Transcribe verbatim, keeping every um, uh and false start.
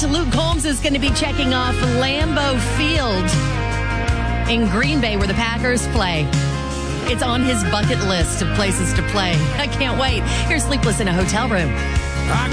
Luke Combs is going to be checking off Lambeau Field in Green Bay where the Packers play. It's on his bucket list of places to play. I can't wait. Here's Sleepless in a Hotel Room.